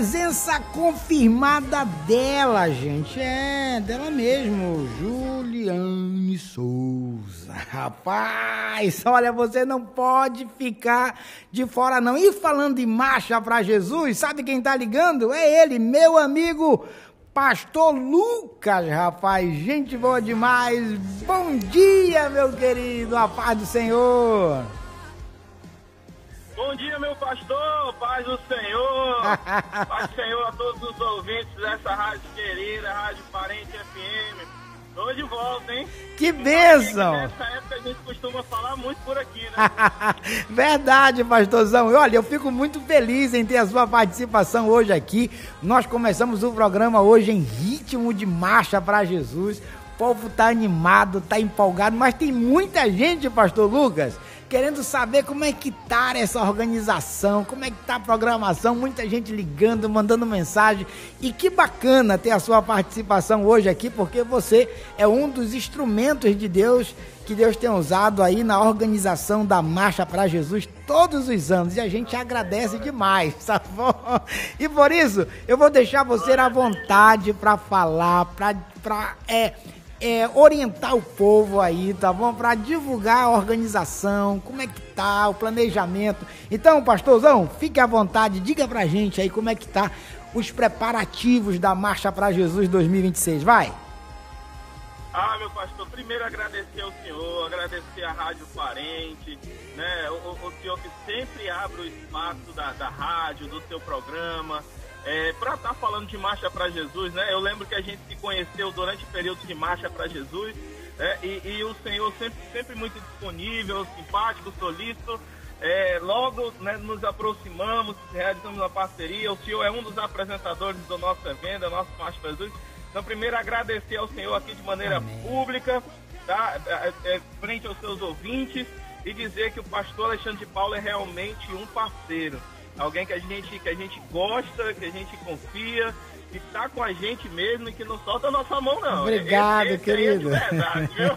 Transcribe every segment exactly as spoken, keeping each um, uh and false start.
presença confirmada dela, gente. É, dela mesmo, Juliane Souza. Rapaz, olha, você não pode ficar de fora não. E falando de marcha para Jesus, sabe quem tá ligando? É ele, meu amigo Pastor Lucas, rapaz. Gente boa demais. Bom dia, meu querido. A paz do Senhor. Bom dia, meu pastor, paz do Senhor, paz do Senhor a todos os ouvintes dessa rádio querida, Rádio Parente F M. Tô de volta, hein? Que bênção! Nessa época a gente costuma falar muito por aqui, né? Verdade, pastorzão. Olha, eu fico muito feliz em ter a sua participação hoje aqui. Nós começamos o programa hoje em ritmo de marcha para Jesus. O povo tá animado, tá empolgado, mas tem muita gente, pastor Lucas, querendo saber como é que tá essa organização, como é que tá a programação, muita gente ligando, mandando mensagem, e que bacana ter a sua participação hoje aqui, porque você é um dos instrumentos de Deus, que Deus tem usado aí na organização da Marcha para Jesus todos os anos, e a gente agradece demais, tá bom? E por isso, eu vou deixar você à vontade para falar, para para é É, orientar o povo aí, tá bom? Para divulgar a organização, como é que tá, o planejamento. Então, pastorzão, fique à vontade, diga pra gente aí como é que tá os preparativos da Marcha para Jesus dois mil e vinte e seis, vai? Ah, meu pastor, primeiro agradecer ao senhor, agradecer à Rádio Parente, né? O, o senhor que sempre abre o espaço da, da rádio, do seu programa, É, para estar tá falando de Marcha para Jesus, né? Eu lembro que a gente se conheceu durante o período de Marcha para Jesus, né? e, e o Senhor sempre, sempre muito disponível, simpático, solícito. É, logo, né, nos aproximamos, realizamos uma parceria. O Senhor é um dos apresentadores do nosso evento, do nosso Marcha para Jesus. Então, primeiro, agradecer ao Senhor aqui de maneira Amém. pública, tá? É, é, frente aos seus ouvintes, e dizer que o pastor Alexandre de Paulo é realmente um parceiro. Alguém que a gente, que a gente gosta, que a gente confia, que está com a gente mesmo e que não solta a nossa mão, não. Obrigado, esse, esse querido. É verdade, viu?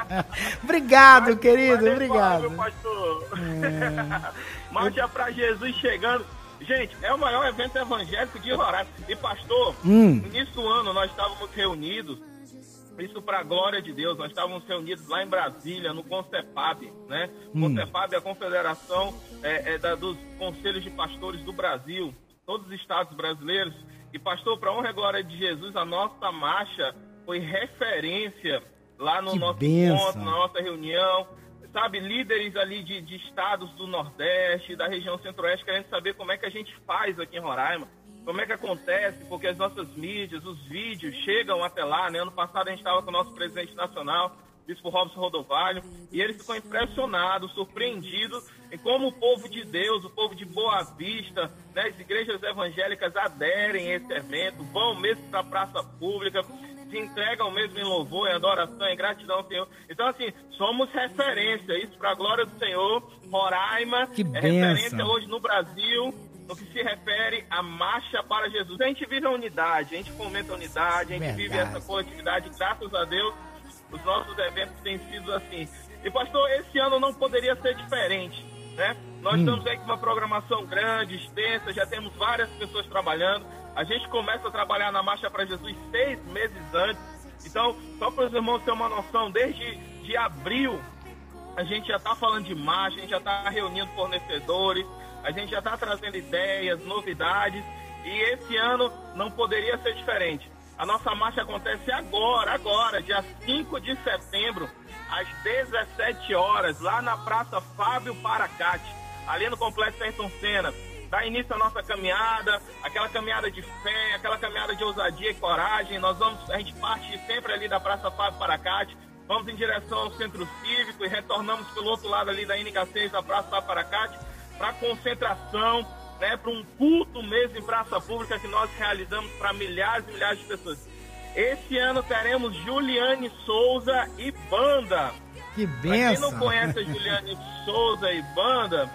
Obrigado, mas, querido, mas obrigado. Fala, meu pastor. É... Marcha para Jesus chegando. Gente, é o maior evento evangélico de Roraima. E, pastor, hum. no início do ano nós estávamos reunidos, isso para a glória de Deus, nós estávamos reunidos lá em Brasília, no CONCEPAB, né? Hum. CONCEPAB é a Confederação é, é, da, dos Conselhos de Pastores do Brasil, todos os estados brasileiros. E, pastor, para honra e glória de Jesus, a nossa marcha foi referência lá no que nosso benção. encontro, na nossa reunião. Sabe, líderes ali de, de estados do Nordeste, da região Centro-Oeste, querendo saber como é que a gente faz aqui em Roraima. Como é que acontece? Porque as nossas mídias, os vídeos chegam até lá, né? Ano passado a gente estava com o nosso presidente nacional, Bispo Robson Rodovalho, e ele ficou impressionado, surpreendido em como o povo de Deus, o povo de Boa Vista, né? As igrejas evangélicas aderem a esse evento, vão mesmo para a praça pública, se entregam mesmo em louvor, em adoração, em gratidão ao Senhor. Então, assim, somos referência, isso para a glória do Senhor. Roraima que é referência hoje no Brasil, no que se refere à Marcha para Jesus. A gente vive a unidade, a gente fomenta a unidade, a gente Verdade. vive essa coletividade, graças a Deus, os nossos eventos têm sido assim. E, pastor, esse ano não poderia ser diferente, né? Nós hum. estamos aí com uma programação grande, extensa, já temos várias pessoas trabalhando. A gente começa a trabalhar na Marcha para Jesus seis meses antes. Então, só para os irmãos terem uma noção, desde de abril, a gente já está falando de marcha, a gente já está reunindo fornecedores, a gente já está trazendo ideias, novidades, e esse ano não poderia ser diferente. A nossa marcha acontece agora, agora, dia cinco de setembro, às dezessete horas, lá na Praça Fábio Paracate, ali no Complexo Ayrton Senna. Dá início à nossa caminhada, aquela caminhada de fé, aquela caminhada de ousadia e coragem. Nós vamos, a gente parte sempre ali da Praça Fábio Paracate, vamos em direção ao Centro Cívico e retornamos pelo outro lado ali da N K seis, da Praça Fábio Paracate, para concentração, né, para um culto mesmo em praça pública que nós realizamos para milhares e milhares de pessoas. Esse ano teremos Juliane Souza e banda. Que benção! Para quem não conhece a Juliane Souza e banda,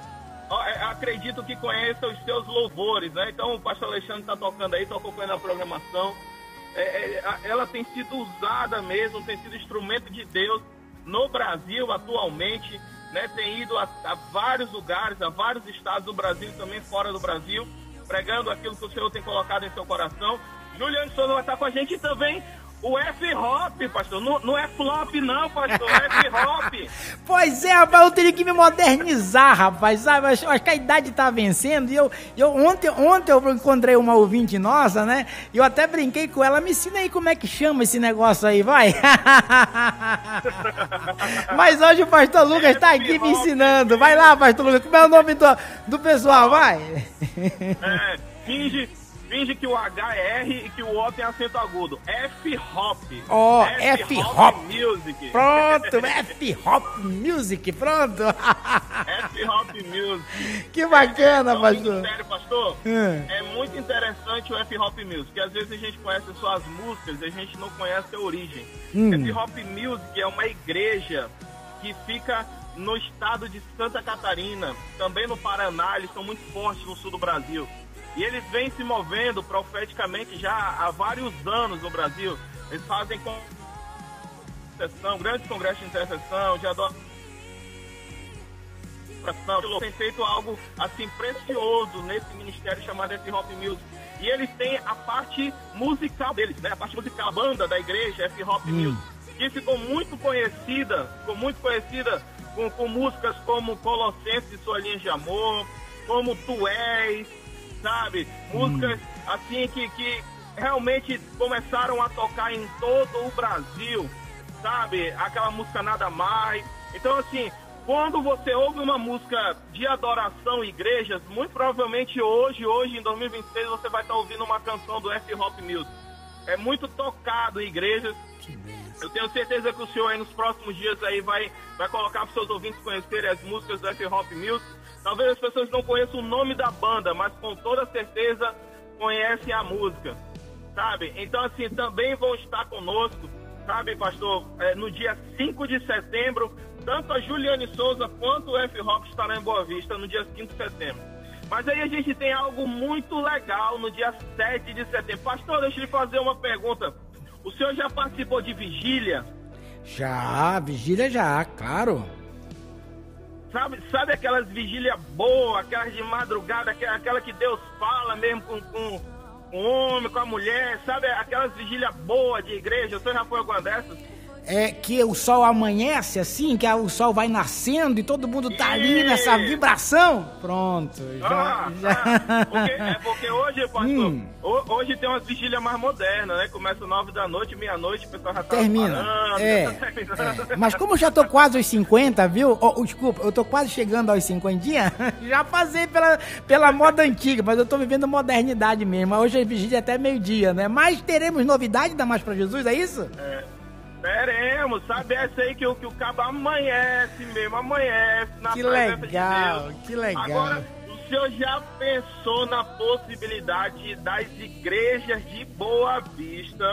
acredito que conheça os seus louvores, né? Então o pastor Alexandre está tocando aí, está acompanhando a programação. É, é, ela tem sido usada mesmo, tem sido instrumento de Deus no Brasil atualmente, né? Tem ido a, a vários lugares, a vários estados do Brasil e também fora do Brasil. pregando aquilo que o Senhor tem colocado em seu coração. Juliane Souza vai estar com a gente também. O F-Hop, pastor, não, não é flop não, pastor, é F-Hop. Pois é, rapaz, eu teria que me modernizar, rapaz, sabe, acho, acho que a idade tá vencendo, e eu, eu ontem, ontem eu encontrei uma ouvinte nossa, né, e eu até brinquei com ela, me ensina aí como é que chama esse negócio aí, vai. Mas hoje o pastor Lucas tá aqui me ensinando, vai lá, pastor Lucas, como é o nome do, do pessoal, vai. É, finge... Finge que o H é R e que o O tem acento agudo. F-Hop. Ó, oh, F-Hop. Music. Pronto, F-Hop Music, pronto. F-Hop Music. Que bacana, é, é, pastor. Sério, pastor? Hum. É muito interessante o F-Hop Music, porque às vezes a gente conhece só as músicas e a gente não conhece a origem. Hum. F-Hop Music é uma igreja que fica no estado de Santa Catarina, também no Paraná, eles são muito fortes no sul do Brasil. E eles vêm se movendo profeticamente já há vários anos no Brasil. Eles fazem intercessão, grandes congressos de intercessão, de adoração. Tem feito algo assim precioso nesse ministério chamado F-Hop Music. E eles têm a parte musical deles, né? A parte musical, a banda da igreja, F-Hop hum. Music, que ficou muito conhecida, ficou muito conhecida com, com músicas como Colossenses e Sua Linha de Amor, como Tu És, sabe? Músicas hum. assim que, que realmente começaram a tocar em todo o Brasil, sabe? Aquela música Nada Mais. Então, assim, quando você ouve uma música de adoração em igrejas, muito provavelmente hoje, hoje em dois mil e vinte e seis, você vai estar ouvindo uma canção do F-Hop Music. É muito tocado em igrejas. Eu tenho certeza que o senhor aí nos próximos dias aí vai, vai colocar para os seus ouvintes conhecerem as músicas do F-Hop Music. Talvez as pessoas não conheçam o nome da banda, mas com toda certeza conhecem a música, sabe? Então, assim, também vão estar conosco, sabe, pastor? É, no dia cinco de setembro, tanto a Juliane Souza quanto o F-Hop estarão em Boa Vista no dia cinco de setembro. Mas aí a gente tem algo muito legal no dia sete de setembro. Pastor, deixa eu lhe fazer uma pergunta. O senhor já participou de vigília? Já, vigília já, claro. Sabe, sabe aquelas vigílias boas, aquelas de madrugada, aquela que Deus fala mesmo com, com, com o homem, com a mulher, sabe? Aquelas vigílias boas de igreja. O senhor já foi alguma dessas? É que o sol amanhece assim, que o sol vai nascendo e todo mundo tá ali nessa vibração. Pronto. Já, ah, já... Ah, porque, é porque hoje, pastor, hum. hoje tem umas vigílias mais modernas, né? Começa nove da noite, meia-noite, o pessoal já tá termina. Parando, é, já tá terminando. É. Mas como eu já tô quase aos cinquenta, viu? Oh, desculpa, eu tô quase chegando aos cinquenta, já passei pela, pela moda antiga, mas eu tô vivendo modernidade mesmo. Hoje a vigília é até meio-dia, né? Mas teremos novidade da Mais Pra Jesus, é isso? É. Teremos, sabe? Essa aí que o, que o cabo amanhece mesmo, amanhece na que presença legal, de Deus. Que legal, Agora, o senhor já pensou na possibilidade das igrejas de Boa Vista,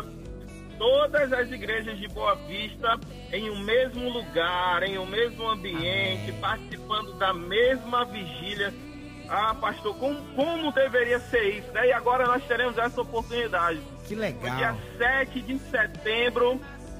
todas as igrejas de Boa Vista, em um mesmo lugar, em um mesmo ambiente, Amém. Participando da mesma vigília? Ah, pastor, como, como deveria ser isso, né? E agora nós teremos essa oportunidade. Que legal. No dia sete de setembro,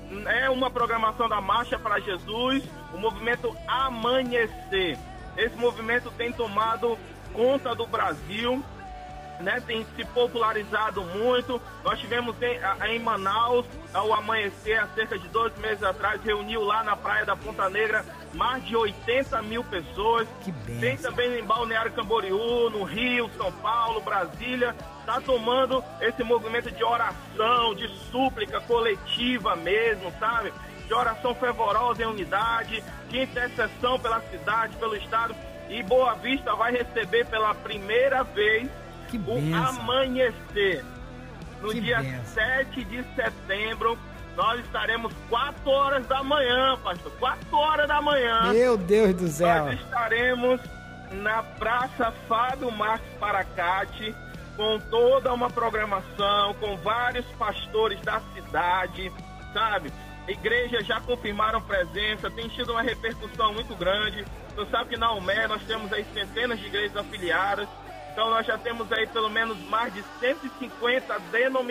é uma programação da Marcha para Jesus, o movimento Amanhecer. Esse movimento tem tomado conta do Brasil, né? Tem se popularizado muito. Nós tivemos em, em Manaus o Amanhecer há cerca de dois meses atrás, reuniu lá na praia da Ponta Negra mais de oitenta mil pessoas. Que bem. Tem também em Balneário Camboriú, no Rio, São Paulo, Brasília. Está tomando esse movimento de oração, de súplica coletiva mesmo, sabe? De oração fervorosa em unidade, de intercessão pela cidade, pelo estado. E Boa Vista vai receber pela primeira vez que o Amanhecer. No que dia benção. sete de setembro, nós estaremos quatro horas da manhã, pastor. quatro horas da manhã. Meu Deus do céu. Nós estaremos na Praça Fábio Marques Paracate, com toda uma programação, com vários pastores da cidade, sabe? Igrejas já confirmaram presença, tem tido uma repercussão muito grande. Você sabe que na U M E nós temos aí centenas de igrejas afiliadas, então nós já temos aí pelo menos mais de cento e cinquenta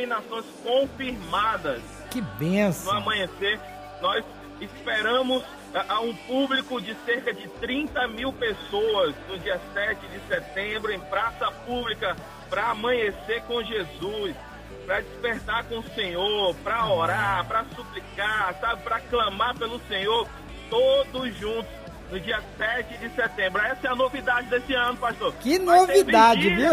denominações confirmadas. Que benção! No Amanhecer, nós esperamos a um público de cerca de trinta mil pessoas no dia sete de setembro em praça pública para amanhecer com Jesus, para despertar com o Senhor, para orar, para suplicar, sabe, para clamar pelo Senhor, todos juntos no dia sete de setembro. Essa é a novidade desse ano, pastor. Que novidade, viu?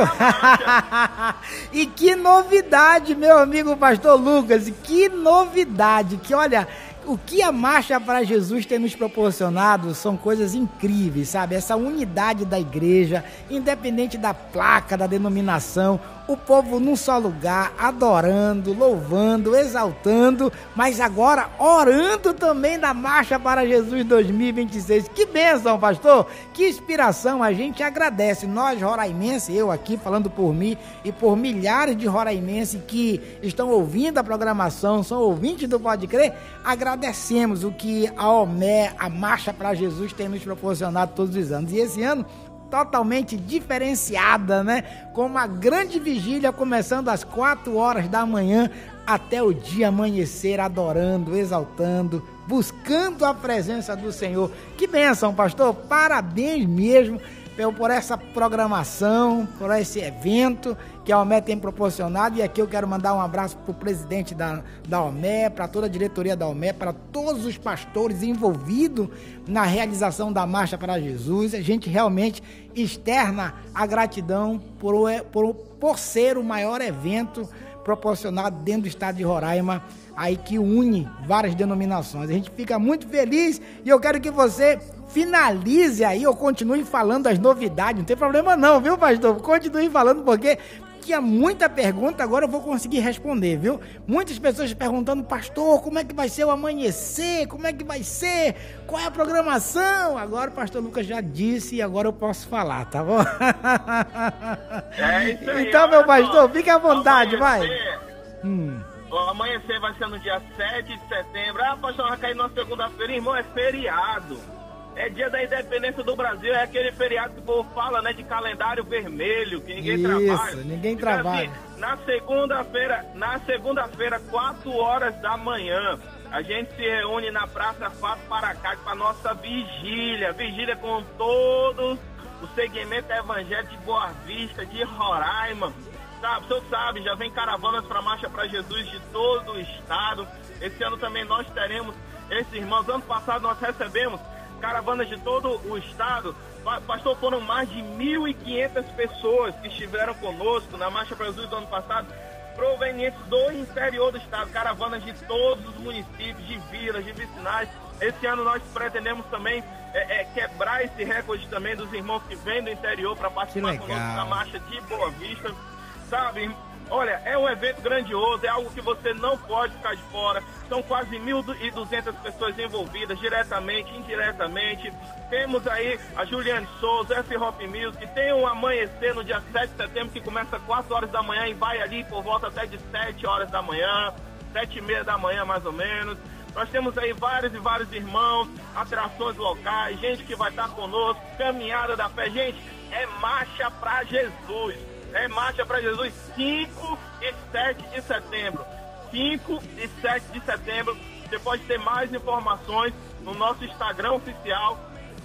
E que novidade, meu amigo pastor Lucas, que novidade, que olha... O que a Marcha para Jesus tem nos proporcionado são coisas incríveis, sabe? Essa unidade da igreja, independente da placa, da denominação, o povo num só lugar, adorando, louvando, exaltando, mas agora orando também na Marcha para Jesus dois mil e vinte e seis. Que bênção, pastor! Que inspiração! A gente agradece. Nós, roraimenses, eu aqui falando por mim e por milhares de roraimenses que estão ouvindo a programação, são ouvintes do Pode Crer, agradecemos o que a O M E, a Marcha para Jesus, tem nos proporcionado todos os anos. E esse ano, totalmente diferenciada, né? Com uma grande vigília começando às quatro horas da manhã até o dia amanhecer, adorando, exaltando, buscando a presença do Senhor. Que bênção, pastor! Parabéns mesmo por essa programação, por esse evento que a O M E tem proporcionado. E aqui eu quero mandar um abraço para o presidente da, da O M E, para toda a diretoria da O M E, para todos os pastores envolvidos na realização da Marcha para Jesus. A gente realmente externa a gratidão por, por, por ser o maior evento proporcionado dentro do estado de Roraima, aí que une várias denominações. A gente fica muito feliz e eu quero que você finalize aí ou continue falando as novidades. Não tem problema não, viu, pastor? Continue falando, porque tinha muita pergunta, agora eu vou conseguir responder, viu? Muitas pessoas perguntando, pastor, como é que vai ser o amanhecer? Como é que vai ser? Qual é a programação? Agora o pastor Lucas já disse e agora eu posso falar, tá bom? É isso aí. Então, meu pastor, fique à vontade, vai. Hum. O amanhecer vai ser no dia sete de setembro. Ah, pastor, vai cair na segunda-feira. Irmão, é feriado. É dia da independência do Brasil. É aquele feriado que o povo fala, né? De calendário vermelho, que ninguém Isso, trabalha. ninguém então, trabalha. Assim, na segunda-feira, na segunda-feira, quatro horas da manhã, a gente se reúne na Praça Fábio Paracate para nossa vigília. Vigília com todos o segmento evangélico de Boa Vista, de Roraima. Sabe, o senhor sabe, já vem caravanas para a Marcha para Jesus de todo o estado. Esse ano também nós teremos esses irmãos. Ano passado nós recebemos caravanas de todo o estado. Pastor, foram mais de mil e quinhentas pessoas que estiveram conosco na Marcha para Jesus do ano passado, provenientes do interior do estado, caravanas de todos os municípios, de vilas, de vicinais. Esse ano nós pretendemos também é, é, quebrar esse recorde também dos irmãos que vêm do interior para participar conosco da Marcha de Boa Vista. Sabe, olha, é um evento grandioso, é algo que você não pode ficar de fora. São quase mil e duzentas pessoas envolvidas, diretamente, indiretamente. Temos aí a Juliane Souza, F-Hop Music, tem um amanhecer no dia sete de setembro, que começa às quatro horas da manhã e vai ali por volta até de sete horas da manhã, sete e meia da manhã mais ou menos. Nós temos aí vários e vários irmãos, atrações locais, gente que vai estar conosco, caminhada da fé. Gente, é Marcha para Jesus. É Marcha para Jesus, cinco e sete de setembro. cinco e sete de setembro. Você pode ter mais informações no nosso Instagram oficial,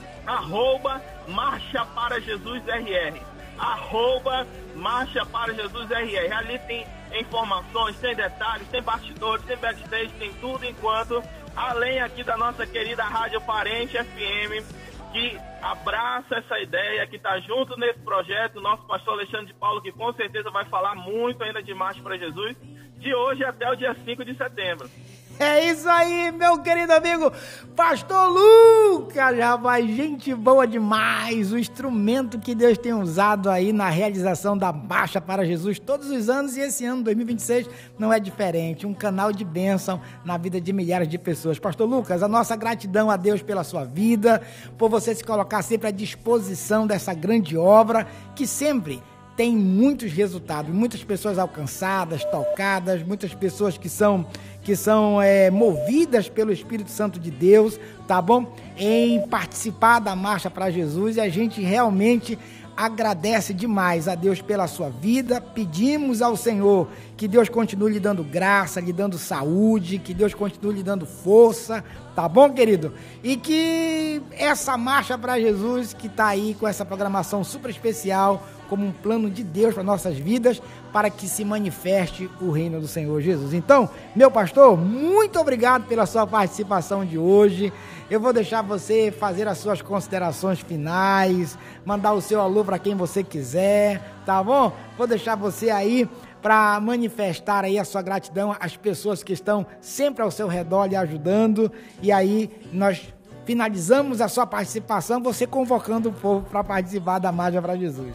arroba Marcha para Jesus R R. Arroba Marcha para Jesus R R. Ali tem informações, tem detalhes, tem bastidores, tem backstage, tem tudo enquanto, além aqui da nossa querida Rádio Parente F M, que abraça essa ideia, que está junto nesse projeto, o nosso pastor Alexandre de Paulo, que com certeza vai falar muito ainda de Marcha para Jesus, de hoje até o dia cinco de setembro. É isso aí, meu querido amigo pastor Lucas, rapaz, gente boa demais, o instrumento que Deus tem usado aí na realização da Marcha para Jesus todos os anos, e esse ano, dois mil e vinte e seis, não é diferente, um canal de bênção na vida de milhares de pessoas. Pastor Lucas, a nossa gratidão a Deus pela sua vida, por você se colocar sempre à disposição dessa grande obra, que sempre tem muitos resultados, muitas pessoas alcançadas, tocadas, muitas pessoas que são, que são é, movidas pelo Espírito Santo de Deus, tá bom? Em participar da Marcha para Jesus, e a gente realmente agradece demais a Deus pela sua vida. Pedimos ao Senhor que Deus continue lhe dando graça, lhe dando saúde, que Deus continue lhe dando força, tá bom, querido? E que essa marcha para Jesus, que tá aí com essa programação super especial, como um plano de Deus para nossas vidas, para que se manifeste o reino do Senhor Jesus. Então, meu pastor, muito obrigado pela sua participação de hoje. Eu vou deixar você fazer as suas considerações finais, mandar o seu alô para quem você quiser, tá bom? Vou deixar você aí para manifestar aí a sua gratidão às pessoas que estão sempre ao seu redor lhe ajudando. E aí nós finalizamos a sua participação, você convocando o povo para participar da Marcha para Jesus.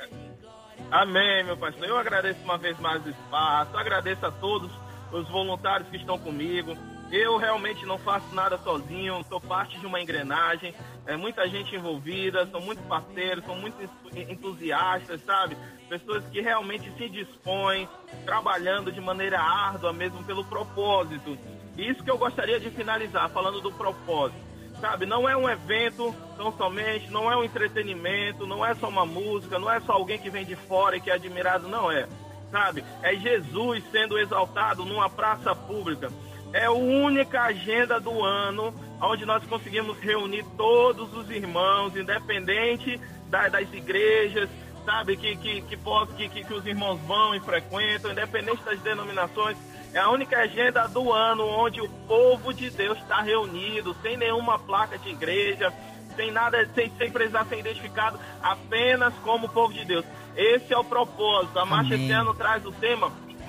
Amém, meu pastor. Eu agradeço uma vez mais o espaço, agradeço a todos os voluntários que estão comigo. Eu realmente não faço nada sozinho, sou parte de uma engrenagem, é muita gente envolvida, são muitos parceiros, são muitos entusiastas, sabe? Pessoas que realmente se dispõem, trabalhando de maneira árdua mesmo pelo propósito. E isso que eu gostaria de finalizar, falando do propósito. Sabe, não é um evento tão somente, não é um entretenimento, não é só uma música, não é só alguém que vem de fora e que é admirado, não é. Sabe, é Jesus sendo exaltado numa praça pública. É a única agenda do ano onde nós conseguimos reunir todos os irmãos, independente da, das igrejas, sabe, que, que, que, que, que, que os irmãos vão e frequentam, independente das denominações. É a única agenda do ano onde o povo de Deus está reunido, sem nenhuma placa de igreja, sem nada, sem, sem precisar ser identificado, apenas como povo de Deus. Esse é o propósito. A Marcha esse ano traz o tema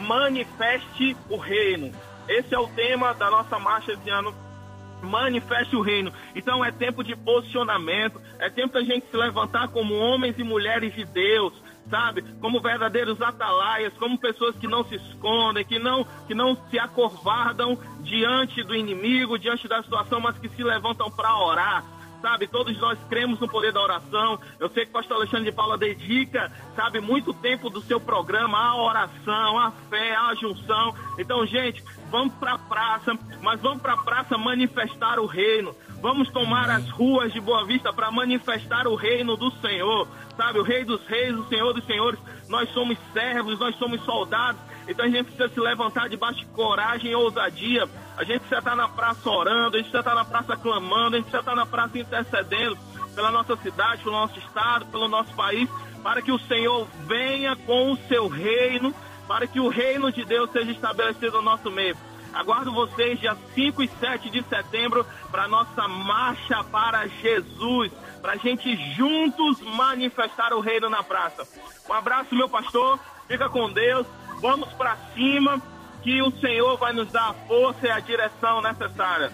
Manifeste o Reino. Esse é o tema da nossa marcha esse ano. Manifeste o reino. Então é tempo de posicionamento, é tempo da gente se levantar como homens e mulheres de Deus, sabe? Como verdadeiros atalaias, como pessoas que não se escondem, que não, que não se acovardam diante do inimigo, diante da situação, mas que se levantam para orar. Sabe, todos nós cremos no poder da oração. Eu sei que o pastor Alexandre de Paula dedica, sabe, muito tempo do seu programa à oração, à fé, à junção. Então, gente, vamos para a praça, mas vamos para a praça manifestar o reino. Vamos tomar as ruas de Boa Vista para manifestar o reino do Senhor. Sabe, o Rei dos Reis, o Senhor dos Senhores. Nós somos servos, nós somos soldados. Então a gente precisa se levantar debaixo de coragem e ousadia. A gente precisa estar na praça orando, a gente precisa estar na praça clamando, a gente precisa estar na praça intercedendo pela nossa cidade, pelo nosso estado, pelo nosso país, para que o Senhor venha com o seu reino, para que o reino de Deus seja estabelecido no nosso meio. Aguardo vocês dia cinco e sete de setembro para a nossa Marcha para Jesus, para a gente juntos manifestar o reino na praça. Um abraço, meu pastor, fica com Deus, vamos para cima, que o Senhor vai nos dar a força e a direção necessária.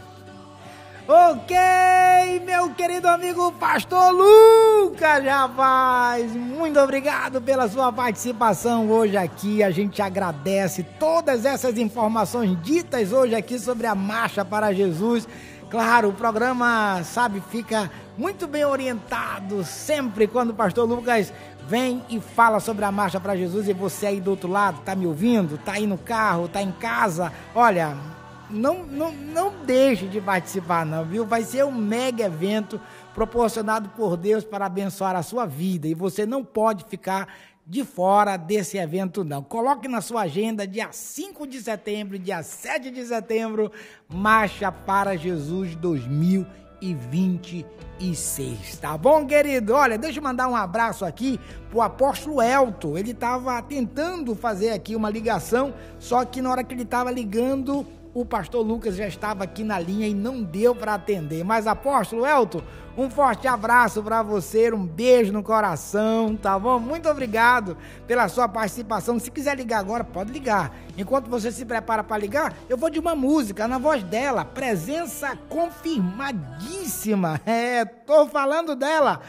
Ok, meu querido amigo pastor Lucas Rapaz, muito obrigado pela sua participação hoje aqui. A gente agradece todas essas informações ditas hoje aqui sobre a Marcha para Jesus. Claro, o programa, sabe, fica muito bem orientado sempre quando o pastor Lucas vem e fala sobre a Marcha para Jesus. E você aí do outro lado, tá me ouvindo? Tá aí no carro, tá em casa? Olha, não, não, não deixe de participar não, viu? Vai ser um mega evento proporcionado por Deus para abençoar a sua vida. E você não pode ficar de fora desse evento não. Coloque na sua agenda dia cinco de setembro, dia sete de setembro, Marcha para Jesus dois mil e vinte e seis, tá bom, querido? Olha, deixa eu mandar um abraço aqui pro apóstolo Elton. Ele estava tentando fazer aqui uma ligação, só que na hora que ele estava ligando, o pastor Lucas já estava aqui na linha e não deu para atender. Mas, apóstolo Elton, um forte abraço para você, um beijo no coração, tá bom? Muito obrigado pela sua participação. Se quiser ligar agora, pode ligar. Enquanto você se prepara para ligar, eu vou de uma música na voz dela, presença confirmadíssima. É, tô falando dela,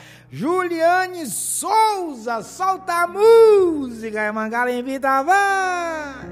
Juliane Souza. Solta a música, Mangala invita, vai!